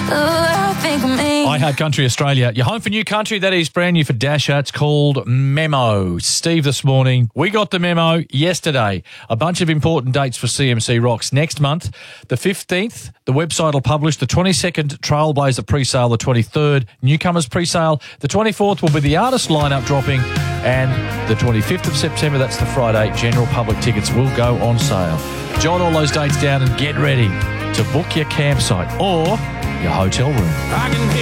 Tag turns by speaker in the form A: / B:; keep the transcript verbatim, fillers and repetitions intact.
A: I think of me.
B: I Heart Country Australia. You're home for new country. That is brand new for Dasher. It's called Memo. Steve, this morning, we got the memo yesterday. A bunch of important dates for C M C Rocks. Next month, the fifteenth, the website will publish. The twenty-second, Trailblazer pre-sale. The twenty-third, Newcomers pre-sale. The twenty-fourth will be the artist lineup dropping. And the twenty-fifth of September, that's the Friday, general public tickets will go on sale. Jot all those dates down and get ready to book your campsite or your hotel room.
C: I can